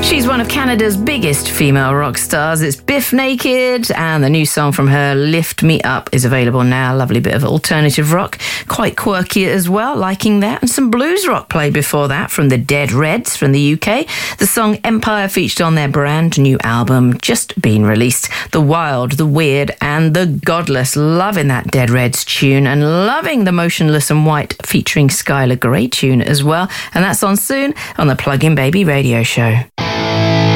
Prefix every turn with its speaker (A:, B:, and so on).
A: She's one of Canada's biggest female rock stars. It's Biff Naked, and the new song from her, Lift Me Up, is available now. Lovely bit of alternative rock, quite quirky as well, liking that. And some blues rock played before that from the Dead Reds from the UK. The song Empire featured on their brand new album, just been released. The Wild, the Weird and the Godless. Loving that Dead Reds tune, and loving the Motionless and White featuring Skylar Grey tune as well. And that's on soon on the Plug-in Baby radio show.